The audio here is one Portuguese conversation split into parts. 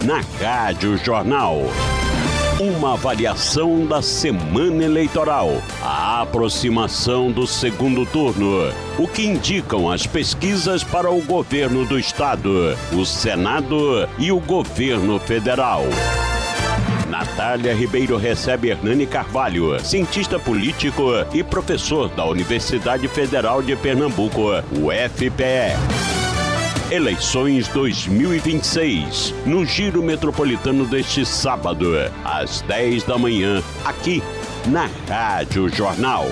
na Rádio Jornal. Uma avaliação da semana eleitoral, a aproximação do segundo turno, o que indicam as pesquisas para o governo do estado, o Senado e o governo federal. Natália Ribeiro recebe Hernani Carvalho, cientista político e professor da Universidade Federal de Pernambuco, UFPE. Eleições 2026, no Giro Metropolitano deste sábado, às 10 da manhã, aqui na Rádio Jornal.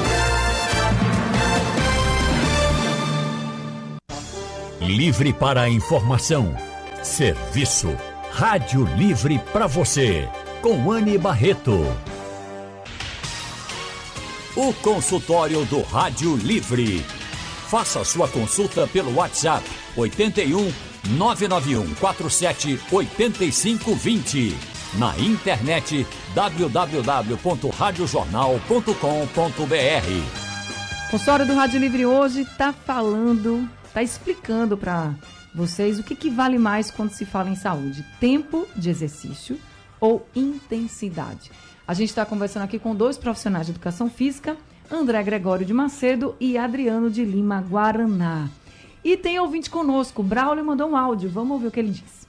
Livre para a informação. Serviço. Rádio Livre para você. Com Anne Barreto. O consultório do Rádio Livre. Faça sua consulta pelo WhatsApp 81 991 47 8520. Na internet www.radiojornal.com.br. O consultório do Rádio Livre hoje está explicando para vocês o que vale mais quando se fala em saúde: tempo de exercício ou intensidade. A gente está conversando aqui com dois profissionais de educação física, André Gregório de Macedo e Adriano de Lima Guaraná. E tem ouvinte conosco, Braulio mandou um áudio, vamos ouvir o que ele disse.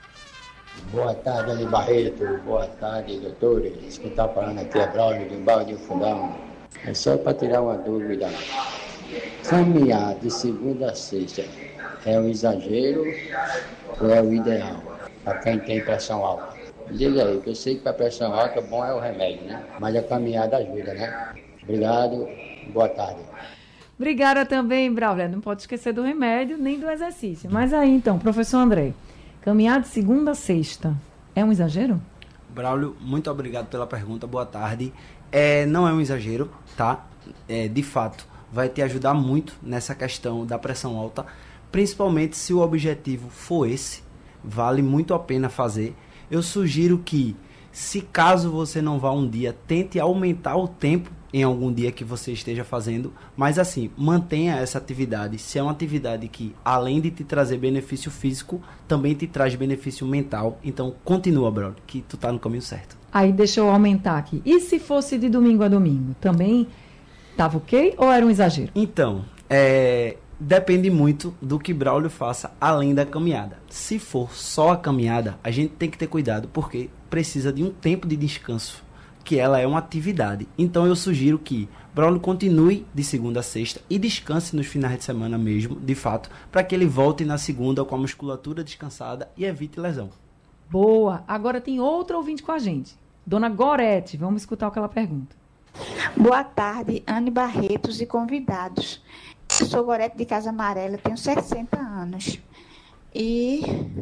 Boa tarde, Anne Barreto. Boa tarde, doutores. Quem está falando aqui é Braulio de Embalde do Fundão. É só para tirar uma dúvida. Caminhar de segunda a sexta é um exagero ou é o ideal para quem tem pressão alta? Diga aí, que eu sei que para pressão alta bom é o remédio, né? Mas a caminhada ajuda, né? Obrigado, boa tarde. Obrigada também, Braulio. Não pode esquecer do remédio nem do exercício. Mas aí então, professor André, caminhar de segunda a sexta é um exagero? Braulio, muito obrigado pela pergunta, boa tarde. Não é um exagero, tá? De fato, vai te ajudar muito nessa questão da pressão alta, principalmente se o objetivo for esse, vale muito a pena fazer. Eu sugiro que, se caso você não vá um dia, tente aumentar o tempo em algum dia que você esteja fazendo, mas assim, mantenha essa atividade. Se é uma atividade que, além de te trazer benefício físico, também te traz benefício mental, então continua, Braulio, que tu tá no caminho certo. Aí deixa eu aumentar aqui. E se fosse de domingo a domingo? Também tava ok ou era um exagero? Então, depende muito do que Braulio faça além da caminhada. Se for só a caminhada, a gente tem que ter cuidado, porque precisa de um tempo de descanso, que ela é uma atividade. Então eu sugiro que Braulio continue de segunda a sexta e descanse nos finais de semana mesmo, de fato, para que ele volte na segunda com a musculatura descansada e evite lesão. Boa! Agora tem outro ouvinte com a gente. Dona Gorete, vamos escutar o que ela pergunta. Boa tarde, Anne Barretos e convidados. Eu sou Gorete de Casa Amarela, tenho 60 anos e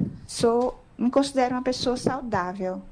me considero uma pessoa saudável.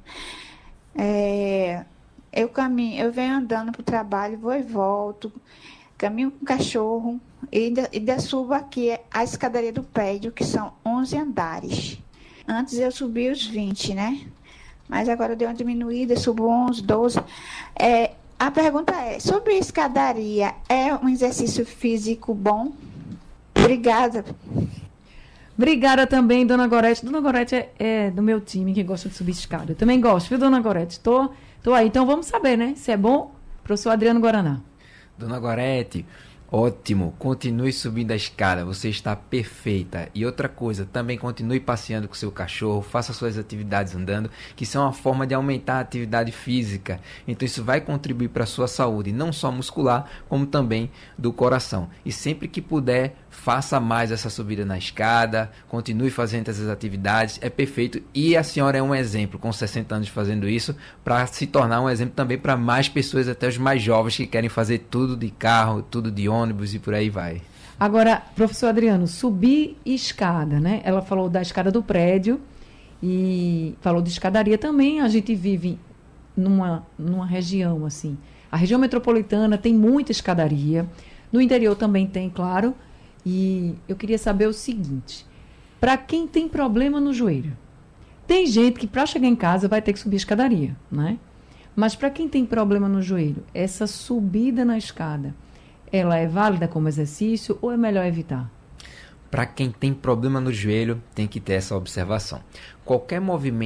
Eu venho andando para o trabalho, vou e volto, caminho com o cachorro e ainda subo aqui a escadaria do prédio, que são 11 andares. Antes eu subi os 20, né? Mas agora eu dei uma diminuída, subo 11, 12. A pergunta é, sobre escadaria, é um exercício físico bom? Obrigada. Obrigada também, Dona Gorete. Dona Gorete é do meu time, que gosta de subir escada. Eu também gosto, viu, Dona Gorete? Tô aí. Então vamos saber, né? Se é bom. Professor Adriano Guaraná. Dona Gorete, ótimo. Continue subindo a escada. Você está perfeita. E outra coisa, também continue passeando com seu cachorro. Faça suas atividades andando, que são uma forma de aumentar a atividade física. Então isso vai contribuir para a sua saúde, não só muscular, como também do coração. E sempre que puder, faça mais essa subida na escada, continue fazendo essas atividades, é perfeito. E a senhora é um exemplo, com 60 anos fazendo isso, para se tornar um exemplo também para mais pessoas, até os mais jovens, que querem fazer tudo de carro, tudo de ônibus e por aí vai. Agora, professor Adriano, subir escada, né? Ela falou da escada do prédio e falou de escadaria também. A gente vive numa região, assim, a região metropolitana tem muita escadaria, no interior também tem, claro. E eu queria saber o seguinte, para quem tem problema no joelho, tem gente que para chegar em casa vai ter que subir a escadaria, né? Mas para quem tem problema no joelho, essa subida na escada, ela é válida como exercício ou é melhor evitar? Para quem tem problema no joelho, tem que ter essa observação. Qualquer movimento